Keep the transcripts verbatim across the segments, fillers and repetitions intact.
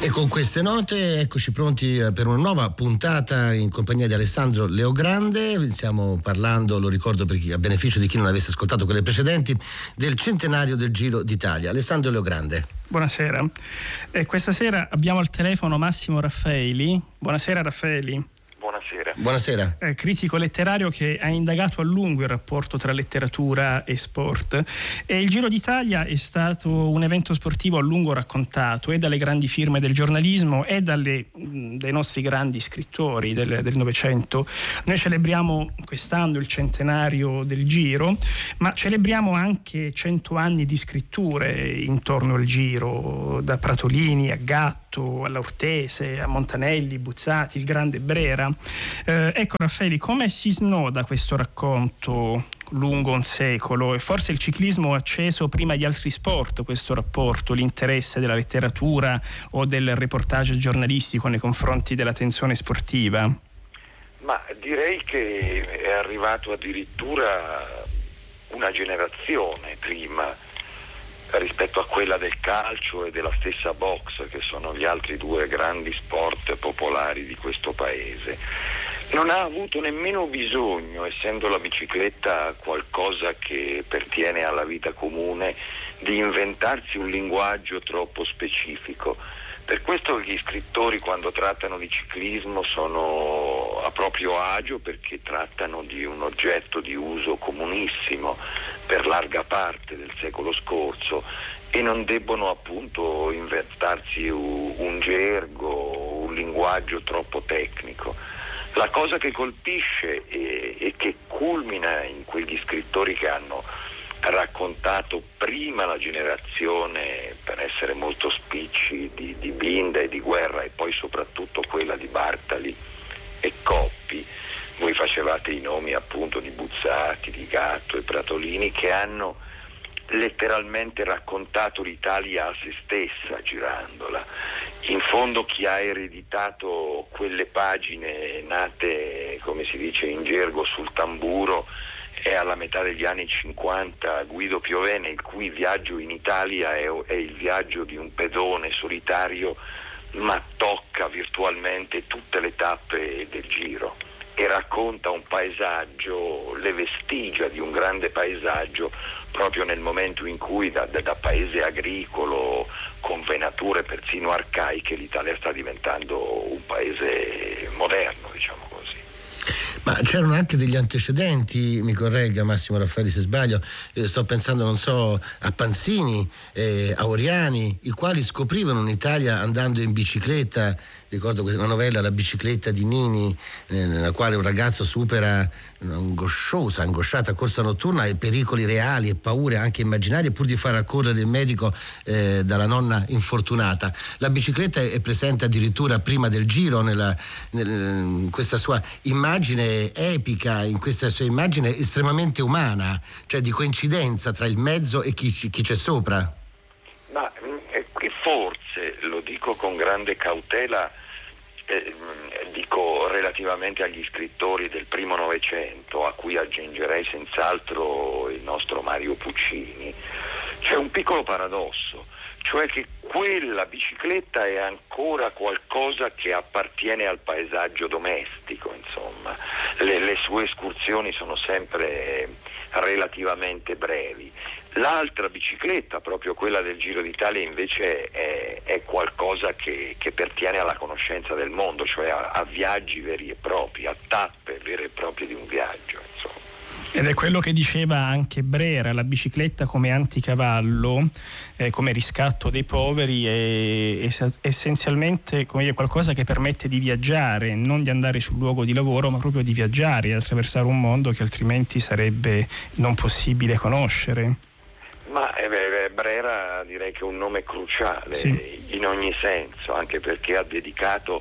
E con queste note eccoci pronti per una nuova puntata in compagnia di Alessandro Leogrande. Stiamo parlando, lo ricordo per chi, a beneficio di chi non avesse ascoltato quelle precedenti, del centenario del Giro d'Italia. Alessandro Leogrande. Buonasera. Eh, questa sera abbiamo al telefono Massimo Raffaeli. Buonasera Raffaeli. Buonasera. Buonasera. Eh, critico letterario che ha indagato a lungo il rapporto tra letteratura e sport. E il Giro d'Italia è stato un evento sportivo a lungo raccontato e dalle grandi firme del giornalismo e dalle, dai nostri grandi scrittori del, del Novecento. Noi celebriamo quest'anno il centenario del Giro, ma celebriamo anche cento anni di scritture intorno al Giro, da Pratolini a Gatto, all'Ortese, a Montanelli, Buzzati, il grande Brera. Eh, ecco Raffaeli, come si snoda questo racconto lungo un secolo? E forse il ciclismo ha acceso prima di altri sport questo rapporto, l'interesse della letteratura o del reportage giornalistico nei confronti della tensione sportiva? Ma direi che è arrivato addirittura una generazione prima rispetto a quella del calcio e della stessa box, che sono gli altri due grandi sport popolari di questo paese. Non ha avuto nemmeno bisogno, essendo la bicicletta qualcosa che pertiene alla vita comune, di inventarsi un linguaggio troppo specifico. Per questo gli scrittori, quando trattano di ciclismo, sono a proprio agio, perché trattano di un oggetto di uso comunissimo per larga parte del secolo scorso e non debbono appunto inventarsi un gergo, un linguaggio troppo tecnico. La cosa che colpisce e, e che culmina in quegli scrittori che hanno raccontato prima la generazione, per essere molto spicci, di, di Binda e di Guerra, e poi soprattutto quella di Bartali e Coppi. Voi facevate i nomi appunto di Buzzati, di Gatto e Pratolini, che hanno letteralmente raccontato l'Italia a se stessa girandola. In fondo chi ha ereditato quelle pagine nate, come si dice in gergo, sul tamburo è alla metà degli anni cinquanta Guido Piovene, il cui viaggio in Italia è, è il viaggio di un pedone solitario, ma tocca virtualmente tutte le tappe del Giro e racconta un paesaggio, le vestigia di un grande paesaggio, proprio nel momento in cui da, da, da paese agricolo con venature persino arcaiche l'Italia sta diventando un paese moderno, diciamo così. Ma c'erano anche degli antecedenti, mi corregga Massimo Raffaeli se sbaglio, eh, sto pensando, non so, a Panzini, eh, a Oriani, i quali scoprivano un'Italia andando in bicicletta. Ricordo questa novella, La bicicletta di Nini, eh, nella quale un ragazzo supera un'angosciosa, angosciata corsa notturna e pericoli reali e paure anche immaginarie pur di far accorrere il medico eh, dalla nonna infortunata. La bicicletta è presente addirittura prima del Giro, nella, nel, in questa sua immagine epica, in questa sua immagine estremamente umana, cioè di coincidenza tra il mezzo e chi, chi c'è sopra. Ma eh, qui forse, lo dico con grande cautela, eh, dico relativamente agli scrittori del primo Novecento, a cui aggiungerei senz'altro il nostro Mario Puccini, c'è un piccolo paradosso, cioè che quella bicicletta è ancora qualcosa che appartiene al paesaggio domestico, insomma. Le, le sue escursioni sono sempre relativamente brevi. L'altra bicicletta, proprio quella del Giro d'Italia, invece è, è qualcosa che, che pertiene alla conoscenza del mondo, cioè a, a viaggi veri e propri, a tappe vere e proprie di un viaggio, insomma. Ed è quello che diceva anche Brera, la bicicletta come anticavallo, eh, come riscatto dei poveri, è, è essenzialmente come dire, qualcosa che permette di viaggiare, non di andare sul luogo di lavoro, ma proprio di viaggiare, di attraversare un mondo che altrimenti sarebbe non possibile conoscere. Ma eh, Brera direi che è un nome cruciale, sì, in ogni senso, anche perché ha dedicato,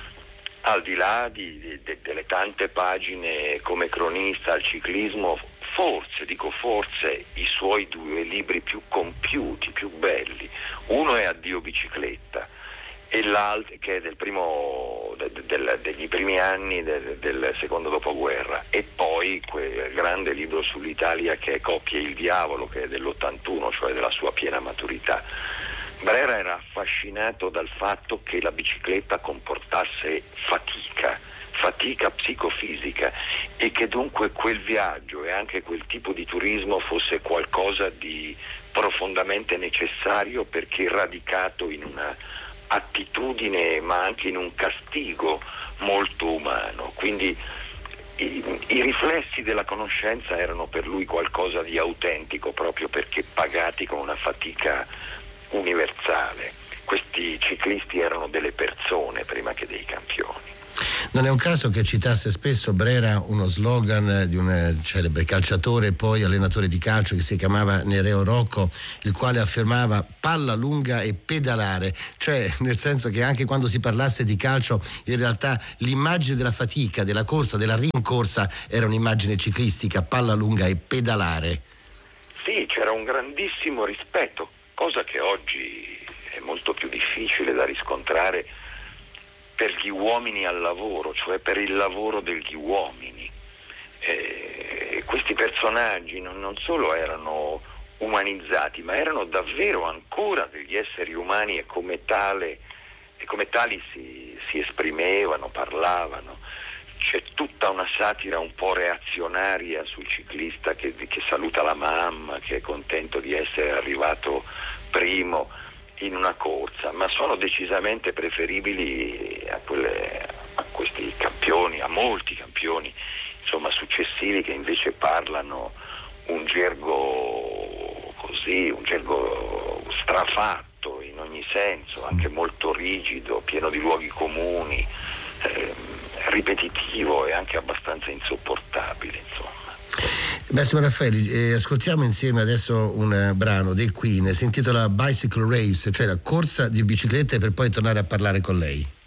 al di là di, di, delle tante pagine come cronista al ciclismo, forse, dico forse, i suoi due libri più compiuti, più belli. Uno è Addio bicicletta e l'altro, che è del primo, de, del, degli primi anni del, del secondo dopoguerra, e poi quel grande libro sull'Italia che è Coppi e il diavolo, che è dell'ottantuno, cioè della sua piena maturità. Brera era affascinato dal fatto che la bicicletta comportasse fatica, fatica psicofisica, e che dunque quel viaggio e anche quel tipo di turismo fosse qualcosa di profondamente necessario, perché radicato in una attitudine ma anche in un castigo molto umano. Quindi i, i riflessi della conoscenza erano per lui qualcosa di autentico, proprio perché pagati con una fatica universale. Questi ciclisti erano delle persone prima che dei campioni. Non è un caso che citasse spesso Brera uno slogan di un celebre calciatore e poi allenatore di calcio che si chiamava Nereo Rocco, il quale affermava palla lunga e pedalare, cioè nel senso che anche quando si parlasse di calcio in realtà l'immagine della fatica, della corsa, della rincorsa era un'immagine ciclistica, palla lunga e pedalare. Sì, c'era un grandissimo rispetto, cosa che oggi è molto più difficile da riscontrare per gli uomini al lavoro, cioè per il lavoro degli uomini. Eh, questi personaggi non, non solo erano umanizzati, ma erano davvero ancora degli esseri umani, e come tale e come tali si, si esprimevano, parlavano. C'è tutta una satira un po' reazionaria sul ciclista che, che saluta la mamma, che è contento di essere arrivato primo in una corsa, ma sono decisamente preferibili a, quelle, a questi campioni, a molti campioni insomma successivi, che invece parlano un gergo così, un gergo strafatto in ogni senso, anche molto rigido, pieno di luoghi comuni, eh, ripetitivo e anche abbastanza insopportabile, insomma. Massimo Raffaeli, eh, ascoltiamo insieme adesso un uh, brano dei Queen, si intitola Bicycle Race, cioè la corsa di biciclette, per poi tornare a parlare con lei.